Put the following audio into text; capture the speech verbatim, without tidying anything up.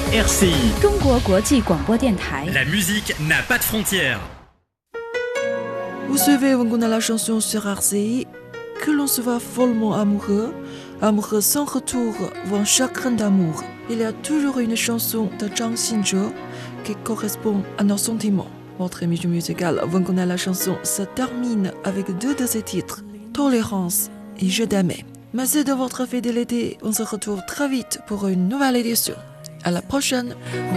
R C I 中国国际广播电台。 La musique n'a pas de frontières. Vous savez, on connaît la chanson sur R C I, que l'on se voit follement amoureux, amoureux sans retour ou un chagrin d'amour. Il y a toujours une chanson de Zhang Xinzhe qui correspond à nos sentiments. Votre émission musicale, on connaît la chanson, se termine avec deux de ses titres, Tolérance et Je t'aimais. Merci de votre fidélité. On se retrouve très vite pour une nouvelle édition. À la prochaine.